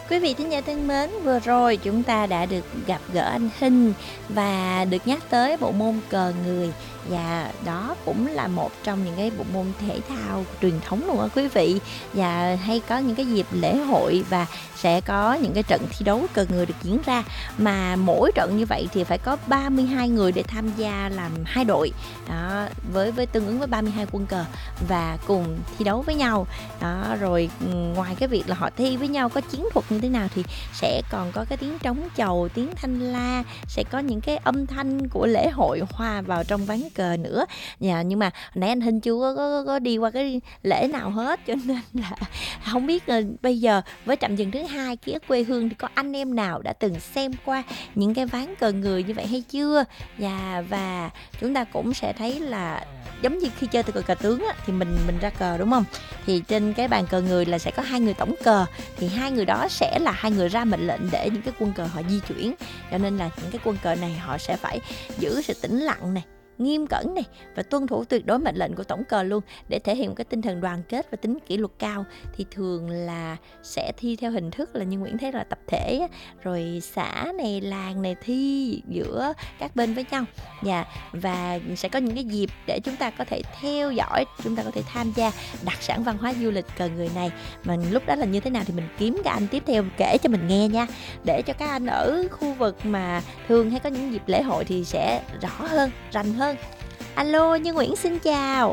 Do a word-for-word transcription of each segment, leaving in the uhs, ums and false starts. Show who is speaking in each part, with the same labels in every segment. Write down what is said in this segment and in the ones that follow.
Speaker 1: Quý vị thính giả thân mến, vừa rồi chúng ta đã được gặp gỡ anh Hinh và được nhắc tới bộ môn cờ người, và đó cũng là một trong những cái bộ môn thể thao truyền thống luôn á quý vị. Và hay có những cái dịp lễ hội và sẽ có những cái trận thi đấu cờ người được diễn ra, mà mỗi trận như vậy thì phải có ba mươi hai người để tham gia làm hai đội đó, với với tương ứng với ba mươi hai quân cờ và cùng thi đấu với nhau đó. Rồi ngoài cái việc là họ thi với nhau có chiến thuật như thế nào thì sẽ còn có cái tiếng trống chầu, tiếng thanh la, sẽ có những cái âm thanh của lễ hội hòa vào trong ván cờ nữa. Dạ, nhưng mà hồi nãy anh Hinh chưa có, có, có đi qua cái lễ nào hết, cho nên là không biết là bây giờ với trạm dừng thứ hai kia quê hương thì có anh em nào đã từng xem qua những cái ván cờ người như vậy hay chưa. Dạ, và chúng ta cũng sẽ thấy là giống như khi chơi từ cờ, cờ tướng á, thì mình mình ra cờ đúng không, thì trên cái bàn cờ người là sẽ có hai người tổng cờ, thì hai người đó sẽ là hai người ra mệnh lệnh để những cái quân cờ họ di chuyển. Cho nên là những cái quân cờ này họ sẽ phải giữ sự tĩnh lặng này, nghiêm cẩn này và tuân thủ tuyệt đối mệnh lệnh của tổng cờ luôn, để thể hiện một cái tinh thần đoàn kết và tính kỷ luật cao. Thì thường là sẽ thi theo hình thức là như Nguyễn thấy là tập thể, rồi xã này, làng này thi giữa các bên với nhau. Dạ, và sẽ có những cái dịp để chúng ta có thể theo dõi, chúng ta có thể tham gia đặc sản văn hóa du lịch cờ người này. Mà lúc đó là như thế nào thì mình kiếm các anh tiếp theo kể cho mình nghe nha, để cho các anh ở khu vực mà thường hay có những dịp lễ hội thì sẽ rõ hơn, rành hơn. Alo, Như Nguyễn xin chào.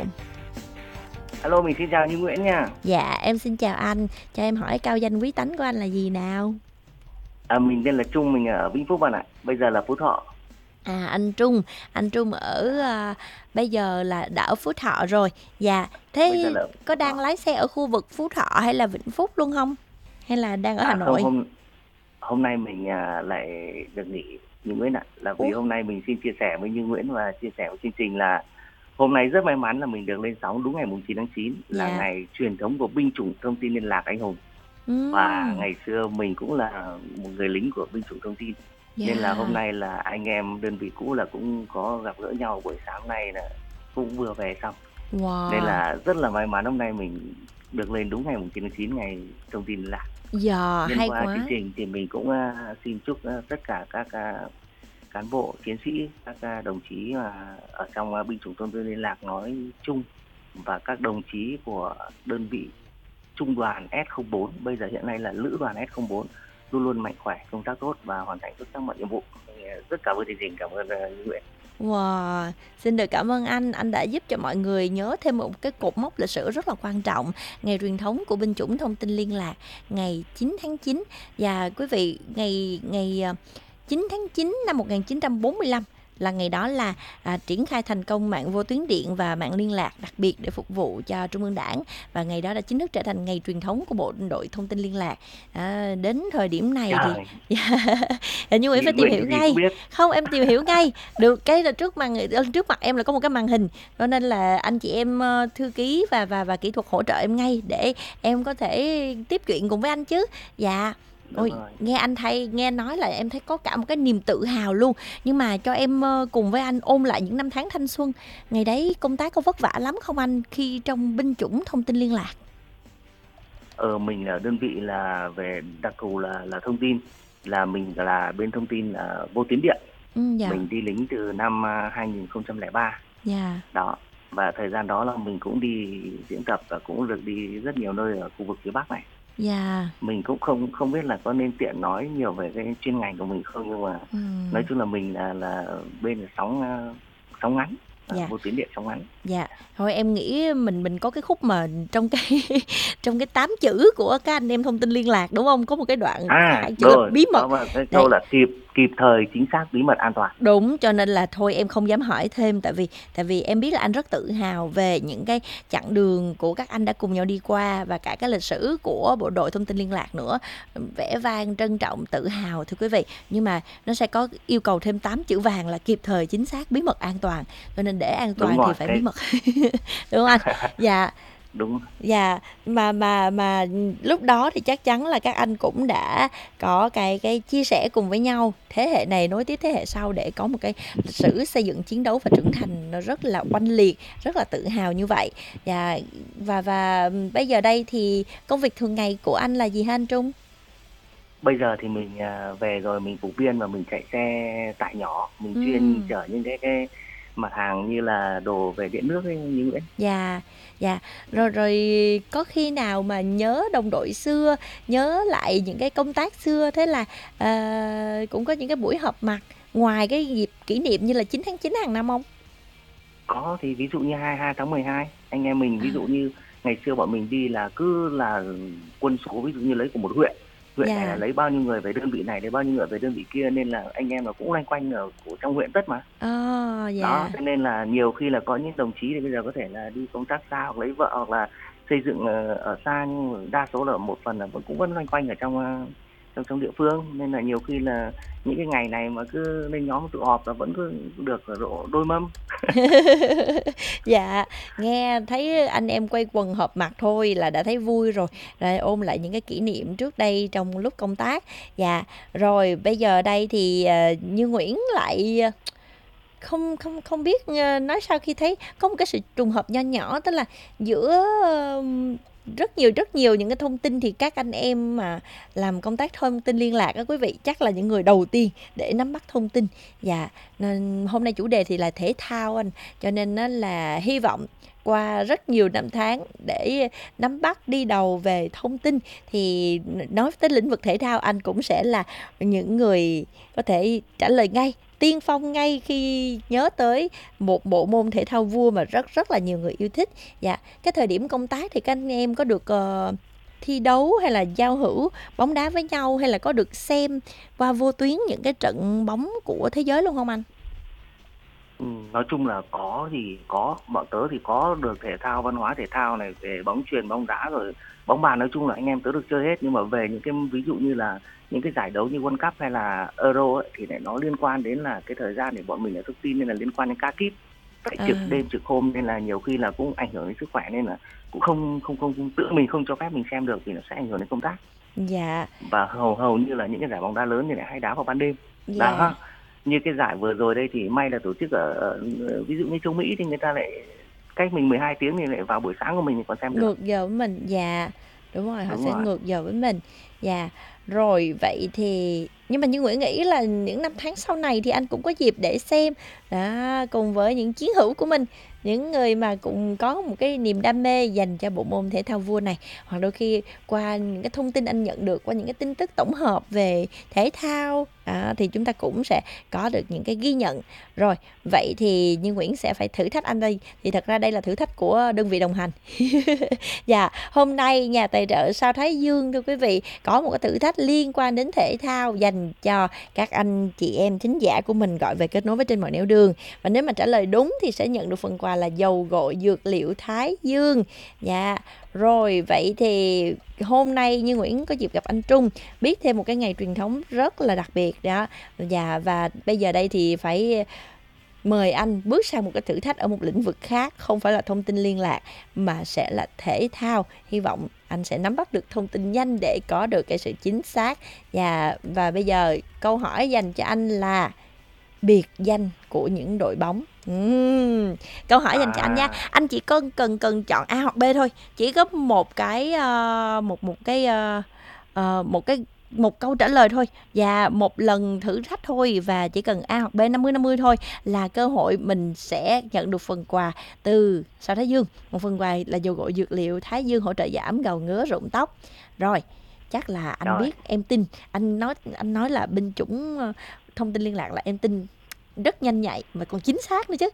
Speaker 2: Alo, mình xin chào Như Nguyễn nha.
Speaker 1: Dạ, em xin chào anh. Cho em hỏi cao danh quý tánh của anh là gì nào?
Speaker 2: À, mình tên là Trung, mình ở Vĩnh Phúc bạn ạ. Bây giờ là Phú Thọ.
Speaker 1: À, anh Trung, anh Trung ở à, bây giờ là đã ở Phú Thọ rồi. Dạ, thế
Speaker 2: là...
Speaker 1: có đang lái xe ở khu vực Phú Thọ hay là Vĩnh Phúc luôn không? Hay là đang ở
Speaker 2: à,
Speaker 1: Hà Nội?
Speaker 2: Không, hôm, hôm nay mình à, lại được nghỉ Như Nguyễn ạ. Là vì Ủa? Hôm nay mình xin chia sẻ với Như Nguyễn và chia sẻ với chương trình là hôm nay rất may mắn là mình được lên sóng đúng ngày chín tháng chín, là
Speaker 1: Dạ.
Speaker 2: ngày truyền thống của binh chủng thông tin liên lạc anh hùng.
Speaker 1: uhm.
Speaker 2: Và ngày xưa mình cũng là một người lính của binh chủng thông tin. Yeah. Nên là hôm nay là anh em đơn vị cũ là cũng có gặp gỡ nhau buổi sáng nay, là cũng vừa về xong.
Speaker 1: Wow.
Speaker 2: Nên là rất là may mắn hôm nay mình được lên đúng ngày chín tháng chín, ngày thông tin liên lạc.
Speaker 1: Dạ,
Speaker 2: Nhân
Speaker 1: hay
Speaker 2: qua
Speaker 1: quá.
Speaker 2: chương trình thì mình cũng uh, xin chúc uh, tất cả các uh, cán bộ, chiến sĩ, các uh, đồng chí mà ở trong uh, binh chủng thông tin liên lạc nói chung, và các đồng chí của đơn vị trung đoàn S không bốn, bây giờ hiện nay là lữ đoàn S không bốn, luôn luôn mạnh khỏe, công tác tốt và hoàn thành xuất sắc mọi nhiệm vụ. Rất cảm ơn chương trình, cảm ơn uh, Nguyễn.
Speaker 1: Wow, xin được cảm ơn anh, anh đã giúp cho mọi người nhớ thêm một cái cột mốc lịch sử rất là quan trọng, ngày truyền thống của binh chủng thông tin liên lạc, ngày chín tháng chín. Và quý vị, ngày ngày chín tháng chín năm một nghìn chín trăm bốn mươi lăm là ngày đó là à, triển khai thành công mạng vô tuyến điện và mạng liên lạc đặc biệt để phục vụ cho Trung ương Đảng, và ngày đó đã chính thức trở thành ngày truyền thống của Bộ đội Thông tin Liên lạc. À, đến thời điểm này Trời. thì yeah. Như Nguyễn phải tìm hiểu ngay. Không, em tìm hiểu ngay. Được cái là trước mặt trước mặt em là có một cái màn hình, cho nên là anh chị em thư ký và và và kỹ thuật hỗ trợ em ngay để em có thể tiếp chuyện cùng với anh chứ. Dạ. Ôi, nghe anh thay nghe nói là em thấy có cả một cái niềm tự hào luôn. Nhưng mà cho em cùng với anh ôn lại những năm tháng thanh xuân. Ngày đấy công tác có vất vả lắm không anh, khi trong binh chủng thông tin liên lạc?
Speaker 2: Ờ, mình là đơn vị là về đặc thù là là thông tin, là mình là bên thông tin là vô tuyến điện.
Speaker 1: ừ, dạ.
Speaker 2: Mình đi lính từ năm hai nghìn không trăm lẻ ba.
Speaker 1: Dạ.
Speaker 2: Đó, và thời gian đó là mình cũng đi diễn tập và cũng được đi rất nhiều nơi ở khu vực phía Bắc này.
Speaker 1: Dạ.
Speaker 2: Mình cũng không không biết là có nên tiện nói nhiều về cái chuyên ngành của mình không, nhưng mà ừ. nói chung là mình là là bên sóng sóng ngắn, dạ. vô tuyến điện sóng ngắn.
Speaker 1: Dạ, thôi em nghĩ mình mình có cái khúc mà trong cái trong cái tám chữ của các anh em thông tin liên lạc đúng không? Có một cái đoạn
Speaker 2: à,
Speaker 1: hai chữ rồi, bí mật.
Speaker 2: Cái câu là kịp kịp thời, chính xác, bí mật, an toàn.
Speaker 1: Đúng, cho nên là thôi em không dám hỏi thêm, tại vì tại vì em biết là anh rất tự hào về những cái chặng đường của các anh đã cùng nhau đi qua, và cả cái lịch sử của Bộ đội Thông tin Liên lạc nữa. Vẻ vang, trân trọng, tự hào thưa quý vị. Nhưng mà nó sẽ có yêu cầu thêm tám chữ vàng là kịp thời, chính xác, bí mật, an toàn. Cho nên để an toàn thì phải thế. Bí mật. Đúng không anh? Dạ.
Speaker 2: Đúng.
Speaker 1: Dạ, mà mà mà lúc đó thì chắc chắn là các anh cũng đã có cái cái chia sẻ cùng với nhau, thế hệ này nối tiếp thế hệ sau để có một cái lịch sử xây dựng, chiến đấu và trưởng thành nó rất là oanh liệt, rất là tự hào như vậy. Dạ, và và bây giờ đây thì công việc thường ngày của anh là gì hả anh Trung?
Speaker 2: bây giờ thì mình à, về rồi mình phục viên và mình chạy xe tải nhỏ, mình chuyên
Speaker 1: Ừm.
Speaker 2: chở những cái cái mặt hàng như là đồ về điện nước ấy như Nguyễn.
Speaker 1: Dạ, dạ. Rồi rồi có khi nào mà nhớ đồng đội xưa, nhớ lại những cái công tác xưa, thế là ờ, cũng có những cái buổi họp mặt ngoài cái dịp kỷ niệm như là chín tháng chín hàng năm không?
Speaker 2: Có, thì ví dụ như hai mươi hai tháng mười hai anh em mình,
Speaker 1: À,
Speaker 2: ví dụ như ngày xưa bọn mình đi là cứ là quân số, ví dụ như lấy của một huyện, huyện này là
Speaker 1: dạ.
Speaker 2: lấy bao nhiêu người về đơn vị này, lấy bao nhiêu người về đơn vị kia, nên là anh em là cũng loanh quanh ở của trong huyện tất mà.
Speaker 1: Ờ,
Speaker 2: Đó,
Speaker 1: dạ.
Speaker 2: cho nên là nhiều khi là có những đồng chí thì bây giờ có thể là đi công tác xa hoặc lấy vợ hoặc là xây dựng ờ, ở xa, nhưng mà đa số là một phần là vẫn cũng vẫn loanh quanh ở trong ờ, trong trong địa phương, nên là nhiều khi là những cái ngày này mà cứ lên nhóm tụ họp là vẫn cứ được độ đôi mâm.
Speaker 1: Dạ, nghe thấy anh em quay quần họp mặt thôi là đã thấy vui rồi, rồi ôn lại những cái kỷ niệm trước đây trong lúc công tác. Dạ, rồi bây giờ đây thì ờ, Như Nguyễn lại ờ, không không không biết ờ, nói sao khi thấy có một cái sự trùng hợp nho nhỏ, tức là giữa ờm, rất nhiều rất nhiều những cái thông tin, thì các anh em mà làm công tác thông tin liên lạc đó quý vị, chắc là những người đầu tiên để nắm bắt thông tin. Dạ, nên hôm nay chủ đề thì là thể thao anh, cho nên nó là hy vọng qua rất nhiều năm tháng để nắm bắt đi đầu về thông tin, thì nói tới lĩnh vực thể thao anh cũng sẽ là những người có thể trả lời ngay, tiên phong ngay khi nhớ tới một bộ môn thể thao vua mà rất rất là nhiều người yêu thích. Dạ, cái thời điểm công tác thì các anh em có được ờ, thi đấu hay là giao hữu bóng đá với nhau, hay là có được xem qua vô tuyến những cái trận bóng của thế giới luôn không anh?
Speaker 2: Ừ, nói chung là có thì có, bọn tớ thì có được thể thao, văn hóa thể thao này, về bóng chuyền, bóng đá, rồi bóng bàn, nói chung là anh em tớ được chơi hết. Nhưng mà về những cái ví dụ như là những cái giải đấu như World Cup hay là Euro ấy, thì lại nó liên quan đến là cái thời gian để bọn mình là thông tin, nên là liên quan đến ca kíp, phải
Speaker 1: À,
Speaker 2: trực đêm trực hôm, nên là nhiều khi là cũng ảnh hưởng đến sức khỏe, nên là cũng không không không, không tự mình không cho phép mình xem được vì nó sẽ ảnh hưởng đến công tác.
Speaker 1: dạ,
Speaker 2: Và hầu hầu như là những cái giải bóng đá lớn thì lại hay đá vào ban đêm.
Speaker 1: dạ.
Speaker 2: Đó, như cái giải vừa rồi đây thì may là tổ chức ở, ở ví dụ như châu Mỹ thì người ta lại cách mình mười hai tiếng thì lại vào buổi sáng của mình thì còn xem được.
Speaker 1: Ngược giờ với mình, dạ. Đúng rồi, họ
Speaker 2: Đúng
Speaker 1: sẽ
Speaker 2: rồi.
Speaker 1: ngược giờ với mình. Dạ. Rồi vậy thì nhưng mà Như Nguyễn nghĩ là những năm tháng sau này thì anh cũng có dịp để xem đó, cùng với những chiến hữu của mình, những người mà cũng có một cái niềm đam mê dành cho bộ môn thể thao vua này, hoặc đôi khi qua những cái thông tin anh nhận được, qua những cái tin tức tổng hợp về thể thao đó, thì chúng ta cũng sẽ có được những cái ghi nhận. Rồi vậy thì Như Nguyễn sẽ phải thử thách anh đây, thì thật ra đây là thử thách của đơn vị đồng hành. Dạ, hôm nay nhà tài trợ Sao Thái Dương thưa quý vị có một cái thử thách liên quan đến thể thao dành cho các anh chị em thính giả của mình gọi về kết nối với Trên Mọi Nẻo Đường. Và nếu mà trả lời đúng thì sẽ nhận được phần quà là dầu gội dược liệu Thái Dương. Dạ, rồi vậy thì hôm nay Như Nguyễn có dịp gặp anh Trung, biết thêm một cái ngày truyền thống rất là đặc biệt đó. Dạ, và bây giờ đây thì phải mời anh bước sang một cái thử thách ở một lĩnh vực khác, không phải là thông tin liên lạc mà sẽ là thể thao. Hy vọng anh sẽ nắm bắt được thông tin nhanh để có được cái sự chính xác. Và và bây giờ câu hỏi dành cho anh là biệt danh của những đội bóng. Ừm, câu hỏi dành cho anh nha.
Speaker 2: À,
Speaker 1: Anh chỉ cần cần cần chọn A hoặc B thôi. Chỉ có một cái ờ, một một cái ờ, ờ, một cái một câu trả lời thôi, và một lần thử thách thôi, và chỉ cần A hoặc B năm mươi năm mươi thôi là cơ hội mình sẽ nhận được phần quà từ Sao Thái Dương. Một phần quà là dầu gội dược liệu Thái Dương hỗ trợ giảm gầu ngứa rụng tóc. Rồi, chắc là anh
Speaker 2: rồi.
Speaker 1: biết em tin, anh nói anh nói là binh chủng ờ, thông tin liên lạc là em tin rất nhanh nhạy mà còn chính xác nữa chứ.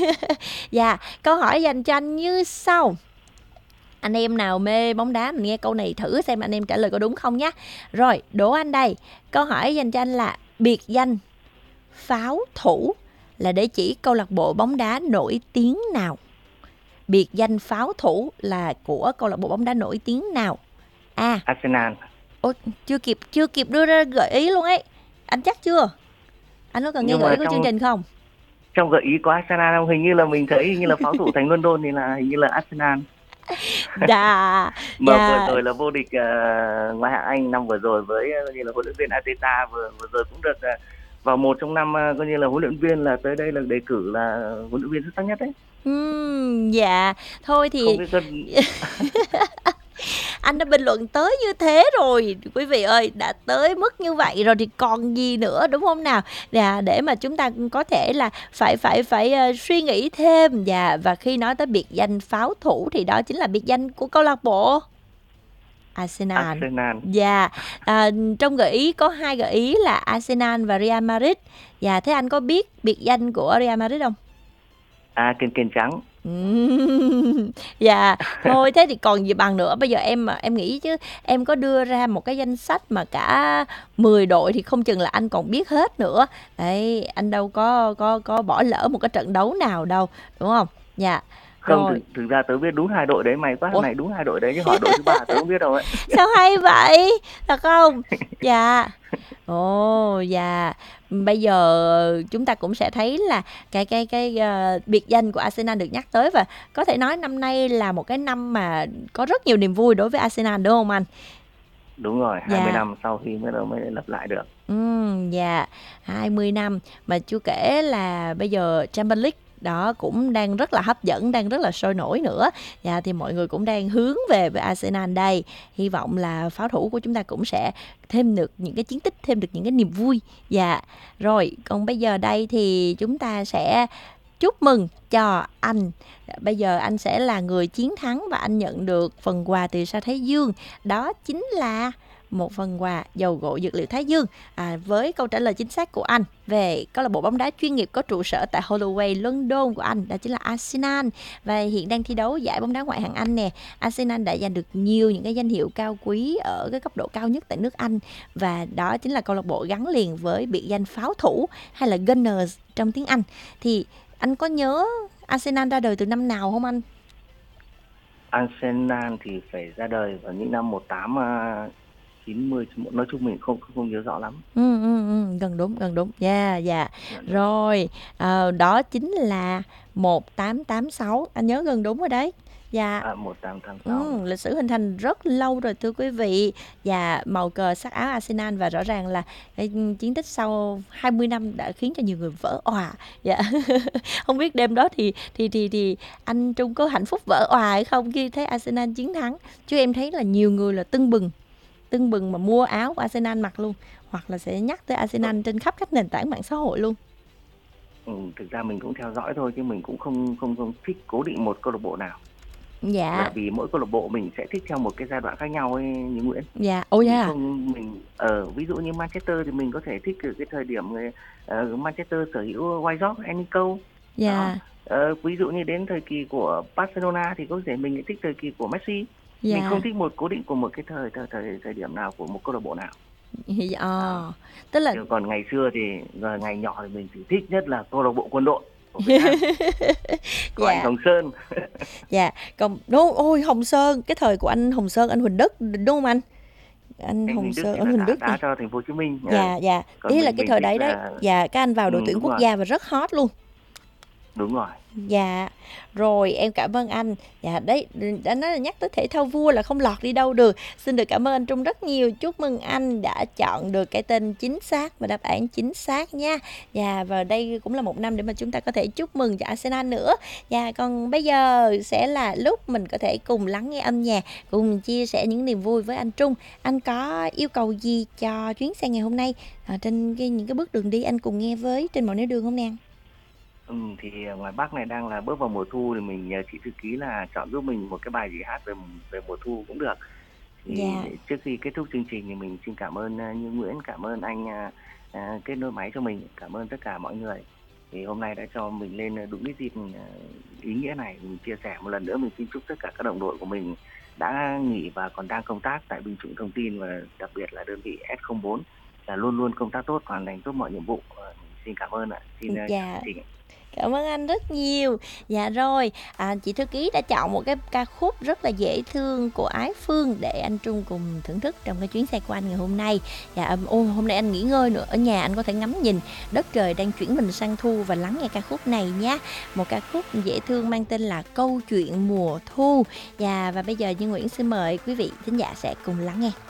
Speaker 1: Dạ, câu hỏi dành cho anh như sau. Anh em nào mê bóng đá mình nghe câu này thử xem anh em trả lời có đúng không nhé. Rồi, đố anh đây. Câu hỏi dành cho anh là biệt danh pháo thủ là để chỉ câu lạc bộ bóng đá nổi tiếng nào? Biệt danh pháo thủ là của câu lạc bộ bóng đá nổi tiếng nào? A.
Speaker 2: Arsenal.
Speaker 1: Ôi, chưa kịp chưa kịp đưa ra gợi ý luôn ấy. Anh chắc chưa? Anh có cần nghe
Speaker 2: Nhưng
Speaker 1: gợi ý
Speaker 2: mà
Speaker 1: của chương
Speaker 2: trong
Speaker 1: trình không?
Speaker 2: trong gợi ý có Arsenal không? Hình như là mình thấy hình như là pháo thủ thành London thì là hình như là Arsenal.
Speaker 1: Dạ,
Speaker 2: Mà vừa
Speaker 1: dạ.
Speaker 2: rồi là vô địch uh, ngoại hạng Anh năm vừa rồi với uh, như là huấn luyện viên Arteta, vừa vừa rồi cũng được uh, vào một trong năm uh, coi như là huấn luyện viên là tới đây là đề cử là huấn luyện viên xuất sắc nhất đấy.
Speaker 1: Ừm, dạ. Thôi
Speaker 2: Không
Speaker 1: thì
Speaker 2: biết cân.
Speaker 1: anh đã bình luận tới như thế rồi, quý vị ơi, đã tới mức như vậy rồi thì còn gì nữa, đúng không nào? Dạ, để mà chúng ta có thể là phải phải phải ờ, suy nghĩ thêm. Dạ, và khi nói tới biệt danh pháo thủ thì đó chính là biệt danh của câu lạc bộ Arsenal.
Speaker 2: Arsenal.
Speaker 1: Dạ, à, trong gợi ý có hai gợi ý là Arsenal và Real Madrid. Dạ, thế anh có biết biệt danh của Real Madrid không?
Speaker 2: À, kền kền trắng.
Speaker 1: Ừm, Dạ, thôi thế thì còn gì bằng nữa. Bây giờ em mà em nghĩ chứ em có đưa ra một cái danh sách mà cả mười đội thì không chừng là anh còn biết hết nữa. Đấy, anh đâu có có có bỏ lỡ một cái trận đấu nào đâu, đúng không? Dạ.
Speaker 2: Không, thực,
Speaker 1: Rồi.
Speaker 2: thực ra tớ biết đúng hai đội đấy, mày quá,
Speaker 1: Ủa,
Speaker 2: này đúng hai đội đấy, chứ hỏi đội thứ ba tớ không biết đâu ấy.
Speaker 1: sao hay vậy? Thật không? Dạ. Ồ, dạ. Bây giờ chúng ta cũng sẽ thấy là cái cái cái ờ, biệt danh của Arsenal được nhắc tới, và có thể nói năm nay là một cái năm mà có rất nhiều niềm vui đối với Arsenal, đúng không anh?
Speaker 2: Đúng rồi, hai mươi
Speaker 1: Dạ.
Speaker 2: năm sau khi mới mới lập lại được.
Speaker 1: Ừm, dạ, hai mươi năm mà chưa kể là bây giờ Champions League đó cũng đang rất là hấp dẫn, đang rất là sôi nổi nữa. Dạ, thì mọi người cũng đang hướng về với Arsenal đây. Hy vọng là pháo thủ của chúng ta cũng sẽ thêm được những cái chiến tích, thêm được những cái niềm vui. Dạ. Rồi, còn bây giờ đây thì chúng ta sẽ chúc mừng cho anh. Bây giờ anh sẽ là người chiến thắng và anh nhận được phần quà từ Sa Thái Dương. Đó chính là một phần quà dầu gội dược liệu Thái Dương, à, với câu trả lời chính xác của anh về câu lạc bộ bóng đá chuyên nghiệp có trụ sở tại Holloway, London của anh, đó chính là Arsenal, và hiện đang thi đấu giải bóng đá ngoại hạng Anh nè. Arsenal đã giành được nhiều những cái danh hiệu cao quý ở cái cấp độ cao nhất tại nước Anh, và đó chính là câu lạc bộ gắn liền với biệt danh pháo thủ hay là Gunners trong tiếng Anh. Thì anh có nhớ Arsenal ra đời từ năm nào không anh?
Speaker 2: Arsenal thì phải ra đời vào những năm một tám chín mươi, nói chung mình không không, không nhớ rõ lắm.
Speaker 1: Ừ, ừ, ừ, gần đúng, gần đúng. Dạ, dạ. Rồi, ờ, đó chính là một tám tám sáu. Anh nhớ gần đúng rồi đấy. Dạ.
Speaker 2: À, một tám tám sáu.
Speaker 1: Ừ, lịch sử hình thành rất lâu rồi thưa quý vị. Và màu cờ sắc áo Arsenal, và rõ ràng là cái chiến tích sau hai mươi năm đã khiến cho nhiều người vỡ òa. Dạ. Không biết đêm đó thì thì thì thì anh Trung có hạnh phúc vỡ òa hay không khi thấy Arsenal chiến thắng? Chứ em thấy là nhiều người là tưng bừng tưng bừng mà mua áo của Arsenal mặc luôn, hoặc là sẽ nhắc tới Arsenal trên khắp các nền tảng mạng xã hội luôn.
Speaker 2: Ừ, thực ra mình cũng theo dõi thôi, chứ mình cũng không không không thích cố định một câu lạc bộ nào.
Speaker 1: Dạ.
Speaker 2: Là vì mỗi câu lạc bộ mình sẽ thích theo một cái giai đoạn khác nhau ấy, như Nguyễn.
Speaker 1: Dạ. Ồ, dạ.
Speaker 2: Không, mình ở uh, ví dụ như Manchester thì mình có thể thích từ cái thời điểm uh, Manchester sở hữu White Rock, Nico.
Speaker 1: Dạ.
Speaker 2: Uh, ví dụ như đến thời kỳ của Barcelona thì có thể mình lại thích thời kỳ của Messi. Dạ. Mình không thích một cố định của một cái thời thời thời, thời điểm nào của một câu lạc bộ nào.
Speaker 1: Dạ. À, tức là
Speaker 2: còn ngày xưa thì rồi ngày nhỏ thì mình chỉ thích nhất là câu lạc bộ Quân đội. Của
Speaker 1: dạ.
Speaker 2: anh Hồng Sơn.
Speaker 1: Dạ, còn đúng, ôi Hồng Sơn, cái thời của anh Hồng Sơn, anh Huỳnh Đức đúng không anh? Anh, anh Hồng Sơn, anh Huỳnh Đức
Speaker 2: đá cho Thành phố Hồ Chí Minh.
Speaker 1: Dạ, dạ. Còn ý là cái thời đấy đấy. Là... Dạ, các anh vào đội ừ, tuyển quốc rồi. gia và rất hot luôn.
Speaker 2: Đúng rồi.
Speaker 1: Dạ, rồi em cảm ơn anh. Dạ, đấy, đã nói là nhắc tới thể thao vua là không lọt đi đâu được. Xin được cảm ơn anh Trung rất nhiều. Chúc mừng anh đã chọn được cái tên chính xác và đáp án chính xác nha. Dạ, và đây cũng là một năm để mà chúng ta có thể chúc mừng cho Arsenal nữa. Dạ, còn bây giờ sẽ là lúc mình có thể cùng lắng nghe âm nhạc, cùng chia sẻ những niềm vui với anh Trung. Anh có yêu cầu gì cho chuyến xe ngày hôm nay? À, trên cái, những cái bước đường đi anh cùng nghe với Trên Mọi Nẻo Đường không nè?
Speaker 2: Ừ, thì ngoài Bắc này đang là bước vào mùa thu, thì mình nhờ chị thư ký là chọn giúp mình một cái bài gì hát về về mùa thu cũng được. Thì yeah. Trước khi kết thúc chương trình thì mình xin cảm ơn Như Nguyễn, cảm ơn anh uh, kết nối máy cho mình, cảm ơn tất cả mọi người. Thì hôm nay đã cho mình lên đúng cái dịp uh, ý nghĩa này, mình chia sẻ một lần nữa. Mình xin chúc tất cả các đồng đội của mình đã nghỉ và còn đang công tác tại Binh chủng Thông tin, và đặc biệt là đơn vị S không bốn là luôn luôn công tác tốt, hoàn thành tốt mọi nhiệm vụ. Uh, xin cảm ơn ạ. Xin
Speaker 1: yeah. uh, Cảm ơn anh rất nhiều. Dạ rồi, à, chị thư ký đã chọn một cái ca khúc rất là dễ thương của Ái Phương để anh Trung cùng thưởng thức trong cái chuyến xe của anh ngày hôm nay. Dạ, ô, hôm nay anh nghỉ ngơi nữa, ở nhà anh có thể ngắm nhìn đất trời đang chuyển mình sang thu và lắng nghe ca khúc này nhé. Một ca khúc dễ thương mang tên là Câu Chuyện Mùa Thu. Dạ, và bây giờ Như Nguyễn xin mời quý vị thính giả sẽ cùng lắng nghe.